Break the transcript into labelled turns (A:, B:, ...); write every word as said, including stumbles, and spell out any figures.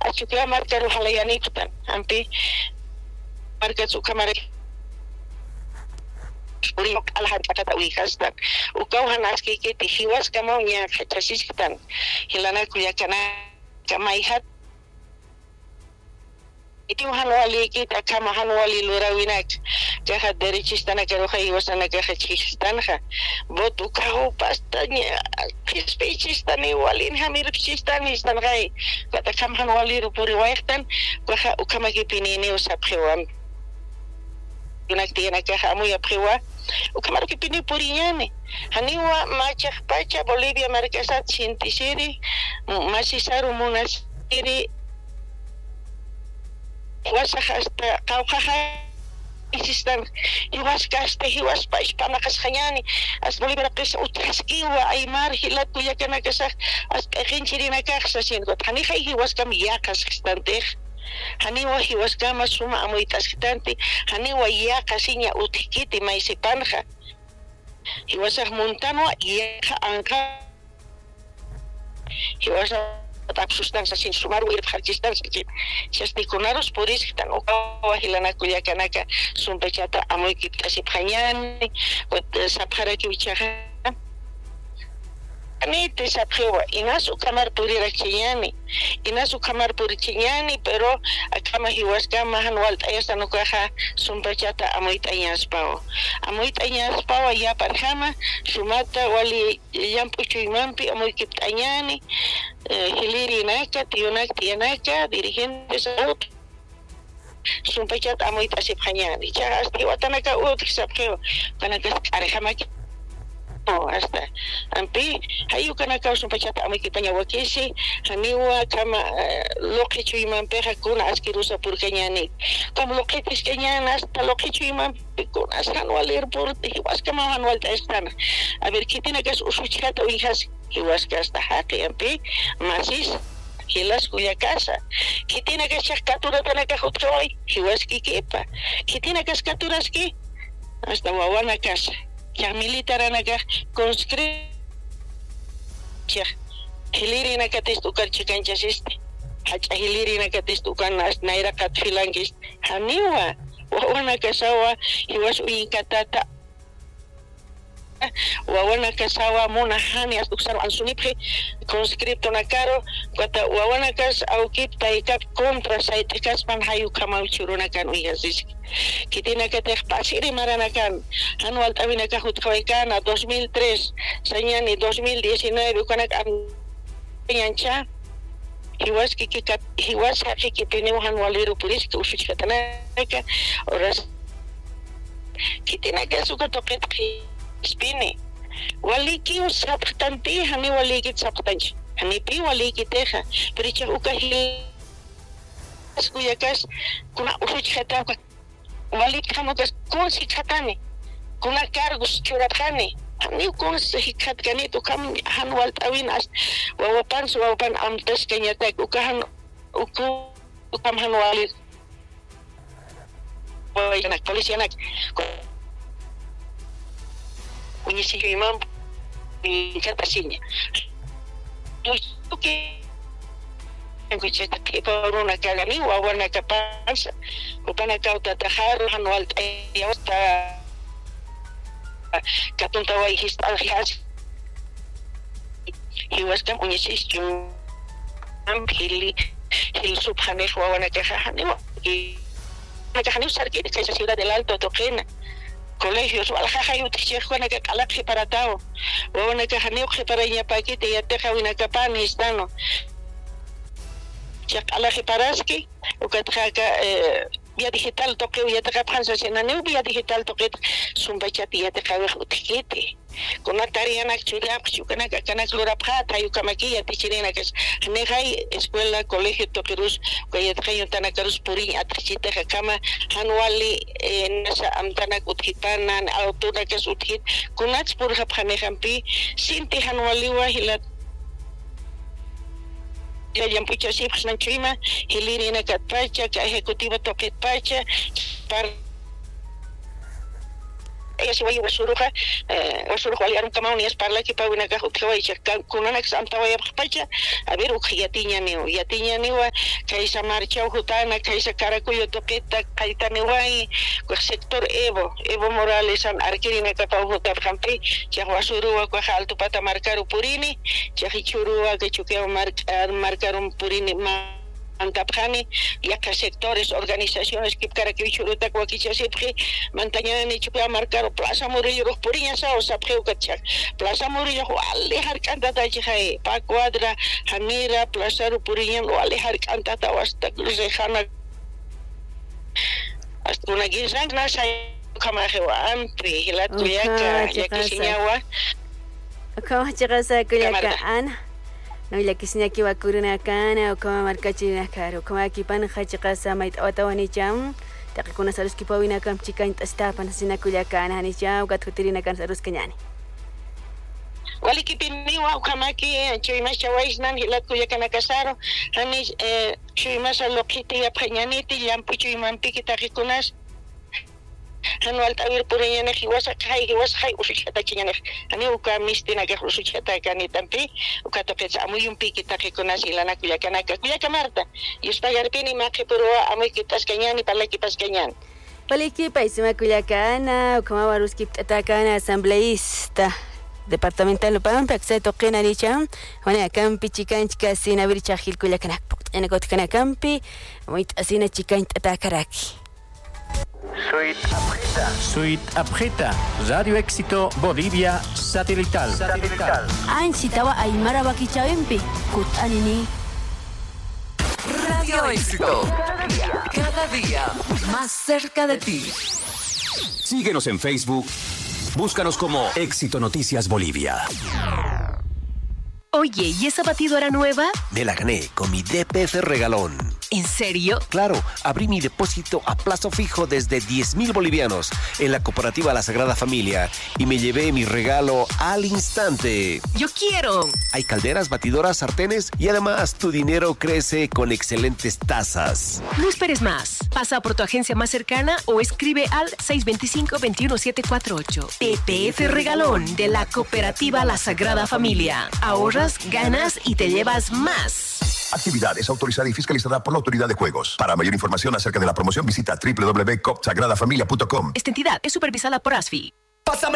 A: achukla marca ruhalayanitan ampi marca su cámara uri alhan kata wikastan ukau hanaski kiti hiwas kama nya khachasistan hilana kuyakana kama ihat itu hanwali kita kama hanwali lurawinak jahat dari cistana karo khai wasana ka chistan kha bot ukau pastanya cistani walin hamir cistani istan gai kata kama hanwali rupuri waiktan kha ukama kipinini usapkhewam inak tiana ka hamu ya phewa ukamar kipini puriñani haniwa machaq pacha Bolivia markasat sintisiri masisaru munasiri wasa hasta qawqaha isistan iwas kaste iwas pa ispanakas khanyani as Bolivia qis utraski wa aymar hilatu yakana kasa as qinchirina kaksa sin got hani khay iwas kam yakas stanteh hani wa hiwas kama suma amoitas kitanti hani wa ya kasinya utikiti maisipanja hiwas montano ya anka hiwas tak sustansa sin sumaru ir harkistan sin sestikonaros poris kitan okawa hilana kuyakanaka sumpechata amoikit kasiphanyan wat saphara kiwichaha Ani te saphewa inasu kamar puri rachiñani inasu kamar puri chiñani pero akama hiwas kama hanwal ayasta no kaha sumpachata amoit ayaspao amoit ayaspao ya parhama sumata wali yampuchu imampi amoit kiptañani hiliri naka tionak tianaka dirigente saut sumpachata amoit asiphañani cha asti watanaka ut saphewa kanaka arehama Oh, hasta ampi hayu kana kausun pachata amikipanya wakisi haniwa kama lokichu imampeja kuna askirusa por kenyani como lokitis kenyana hasta lokichu imampe kuna anual airport hiwas kama anual taestana a ver qué tiene que usuchata hijas hiwas que hasta haki ampi masis hilas cuya casa que tiene que ser captura tiene que hoy hiwas que kepa que tiene que capturas que hasta wawana casa ya militarana ka conscript ya hilirina ka testukan chikancha siste hacha hilirina ka testukan nas naira kat filangis haniwa wawana kasawa hiwas uinkatata wawana kasawa mona hani as uksar ansuniphe conscripto nakaro kata wawana kas au kipta ikap kontra site kas pan hayu kama uchuruna kan uyasis kitina que te pasiri maranakan anual tabina ka hutkaikana dos mil tres sanyani dos mil diecinueve kanak am yancha hiwas ki ki hiwas ha ki pineu anual iru puris ki ushikatana ka oras kitina que suka toket spini waliki usaptanti hani waliki saptanch hani pi waliki teja pericha ukahil kuyakas kuna ushikata walik kamo kas kunsi chatani kuna cargos churatani ani kunsi hikat ganito kam hanwal tawin as wawapan wawapan amtes kenyatek ukahan uku ukam hanwalir wayanak polisianak unyisi imam inchatasinya tuki kucheta kiporuna kagani wawana kapansa upana kauta taharu hanwal yawta katunta wai histal hijas hiwas kam unyisis jum am hili hil subhaneh wawana kahani wa kahani sarki de kaisa ciudad del alto toquena colegios walhaja yutichekho na kalakhi paratao wawana kahani para nya pakite yateja wina kapani istano jak alahi paraski ukatraka via digital toque ya te kaphansa senane via digital toque sumbachati ya te kawe utikiti kuna tariana chulia chukana kana klora phata yu kamaki ya tichirena kes negai escuela colegio toquerus kaya tkayo tanakarus puri atrichita kama hanwali nasa amtana uthipanan autona kes uthit kunach pur khane khampi sinti hanwali wa hilat ya yang punya sifat nang terima hilirina kat pacha ka ejecutivo toket pacha par ella se va a wasuruja wasuruja aliar un camao ni es parla que pa una caja que va a con una exanta va a pacha a ver uja ya tiña ni ya tiña ni wa que esa marcha ujutana que esa caracuyo toqueta caita ni wa y el sector Evo Evo Morales an arquirina que pa ujutar jampi ya wasurua que alto pata marcar un purini ya hichurua que chuqueo marcar marcar un purini ma Antapjani y acá sectores, organizaciones que para que churuta cuaquicha siempre mantañan y chupa marcar Plaza Murillo los puriñas o sapeu cachak Plaza Murillo o alejar cantata chijae pa cuadra Jamira Plaza Puriñan o alejar cantata hasta Cruzejana hasta una guisang nasa kamajewa ampri la tuya ya que señawa
B: acá chegasa kuyakaan no la kisnya ki wakuruna kana o kama markachi na karo kama ki pan khachi qasa mait awatawani cham taqikuna salus ki pawina kam chika intasta pan sina kuya kana ni cham gat kutirina kan salus kanyani
A: wali ki pinni wa kama ki chui ma chawais nan hilat kuya kana kasaro hani chui ma salokiti ya phanyani ti lampu chui mampi ki taqikunas anual tawir purinya nek hiwas kai hiwas kai usuchata chinya ani uka mistina ke usuchata kani tampi uka topet amu yumpi kita ke konasi lana kuya kana kuya kamarta yusta garpini ma ke puro amu kitas kanyani pala kipas kanyan
B: paliki paisima kuya kana kama waruski tatakana asambleísta departamental pam paksa toqina licham wana kampi chikan chikasina bir chahil kuya kana ena kot kana kampi moit asina chikan tatakaraki
C: Suite Apreta. Suite Apreta. Radio Éxito Bolivia Satelital. Satelital.
B: Ansitawa Aymara Bakichawempi. Kut anini.
D: Radio Éxito. Cada día, cada día más cerca de ti.
E: Síguenos en Facebook. Búscanos como Éxito Noticias Bolivia.
D: Oye, ¿y esa batidora nueva?
F: Me la gané con mi D P F Regalón.
D: ¿En serio?
F: Claro, abrí mi depósito a plazo fijo desde diez mil bolivianos en la cooperativa La Sagrada Familia y me llevé mi regalo al instante.
D: ¡Yo quiero!
F: Hay calderas, batidoras, sartenes y además tu dinero crece con excelentes tasas.
D: No esperes más. Pasa por tu agencia más cercana o escribe al seis dos cinco, dos uno siete cuatro ocho. D P F Regalón de la cooperativa La Sagrada Familia. Ahorras, ganas y te llevas más.
G: Actividades autorizada y fiscalizada por la Autoridad de Juegos. Para mayor información acerca de la promoción, visita doble u doble u doble u punto cop sagrada familia punto com.
D: Esta entidad es supervisada por A S F I. Pásame